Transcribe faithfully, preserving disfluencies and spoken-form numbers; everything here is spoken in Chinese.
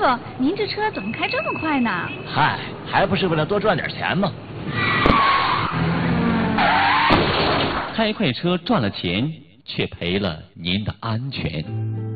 您这车怎么开这么快呢？ 嗨，还不是为了多赚点钱吗？ 开快车赚了钱，却赔了您的安全。